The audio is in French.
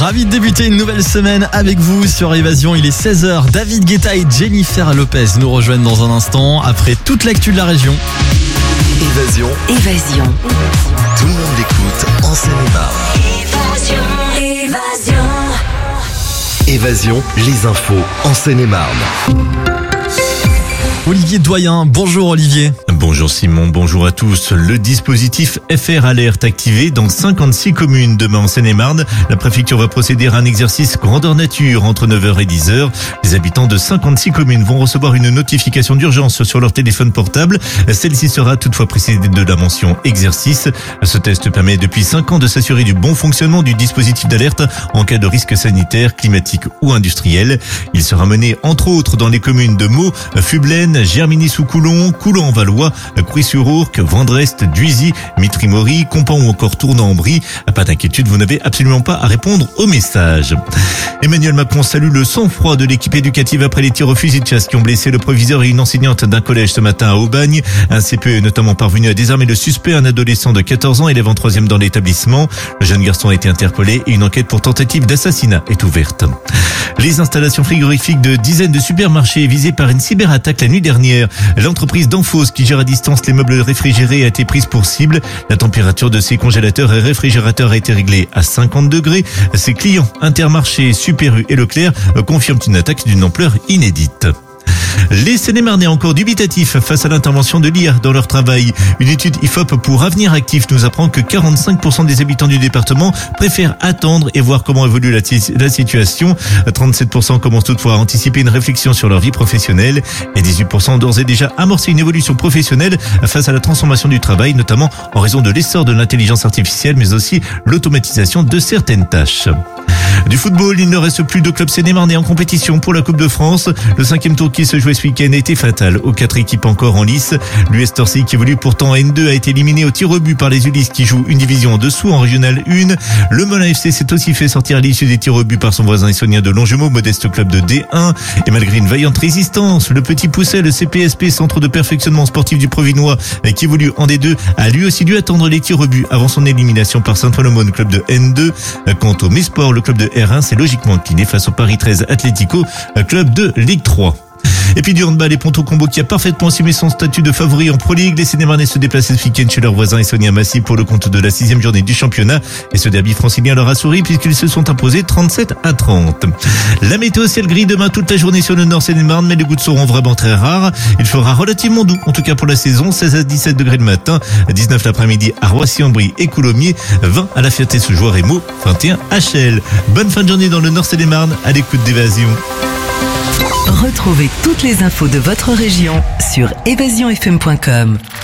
Ravi de débuter une nouvelle semaine avec vous sur Évasion. Il est 16h. David Guetta et Jennifer Lopez nous rejoignent dans un instant après toute l'actu de la région. Évasion. Tout le monde l'écoute en Seine-et-Marne. Évasion, les infos en Seine-et-Marne. Olivier Doyen, bonjour Olivier. Bonjour Simon, bonjour à tous. Le dispositif FR Alert activé dans 56 communes demain en Seine-et-Marne. La préfecture va procéder à un exercice grandeur nature entre 9h et 10h. Les habitants de 56 communes vont recevoir une notification d'urgence sur leur téléphone portable. Celle-ci sera toutefois précédée de la mention exercice. Ce test permet depuis 5 ans de s'assurer du bon fonctionnement du dispositif d'alerte en cas de risque sanitaire, climatique ou industriel. Il sera mené entre autres dans les communes de Meaux, Fublaine, Germigny-sous-Coulon, Coulon-en-Valois, Crouy-sur-Ourcq, Vendrest, Duisy, Mitry-Mory, Compan ou encore Tournan-en-Brie. Pas d'inquiétude, vous n'avez absolument pas à répondre aux messages. Emmanuel Macron salue le sang-froid de l'équipe éducative après les tirs au fusil de chasse qui ont blessé le proviseur et une enseignante d'un collège ce matin à Aubagne. Un CPE est notamment parvenu à désarmer le suspect, un adolescent de 14 ans, élève en 3e dans l'établissement. Le jeune garçon a été interpellé et une enquête pour tentative d'assassinat est ouverte. Les installations frigorifiques de dizaines de supermarchés visées par une cyberattaque la nuit dernière. L'entreprise Danfoss qui gère à distance les meubles réfrigérés a été prise pour cible. La température de ses congélateurs et réfrigérateurs a été réglée à 50 degrés. Ses clients Intermarché, Super U et Leclerc confirment une attaque d'une ampleur inédite. Les Seine-et-Marnais encore dubitatifs face à l'intervention de l'IA dans leur travail. Une étude IFOP pour Avenir Actif nous apprend que 45% des habitants du département préfèrent attendre et voir comment évolue la situation. 37% commencent toutefois à anticiper une réflexion sur leur vie professionnelle et 18% ont d'ores et déjà amorcé une évolution professionnelle face à la transformation du travail, notamment en raison de l'essor de l'intelligence artificielle, mais aussi l'automatisation de certaines tâches. Du football, il ne reste plus de club Seine-et-Marnais en compétition pour la Coupe de France. Le 5e tour qui se jouait ce week-end était fatal aux 4 équipes encore en lice. L'US Torcy, qui évolue pourtant en N2, a été éliminé au tir au but par les Ulysses qui jouent une division en dessous en Régional 1. Le Melun FC s'est aussi fait sortir à l'issue des tirs au but par son voisin essonien de Longjumeau, modeste club de D1. Et malgré une vaillante résistance, le Petit Pousset, le CPSP, centre de perfectionnement sportif du Provinois, qui évolue en D2, a lui aussi dû attendre les tirs au but avant son élimination par Saint-Ouen, club de N2. Quant au Mesport, le club de R1 s'est logiquement incliné face au Paris 13 Atlético, club de Ligue 3. Et puis du handball, et Ponto Combo qui a parfaitement assumé son statut de favori en Pro League. Les Seine-et-Marnais se déplaçaient ce week-end chez leurs voisins Essonniens Massy pour le compte de la 6e journée du championnat. Et ce derby francilien leur a souri puisqu'ils se sont imposés 37-30. La météo ciel gris demain toute la journée sur le nord Seine-et-Marne, mais les gouttes seront vraiment très rares. Il fera relativement doux, en tout cas pour la saison, 16 à 17 degrés le matin, 19 l'après-midi à Roissy-en-Brie et Coulommiers, 20 à la Ferté-sous-Jouarre et Meaux, 21 à Chelles. Bonne fin de journée dans le nord Seine-et-Marne à l'écoute d'Évasion. Retrouvez toutes les infos de votre région sur évasionfm.com.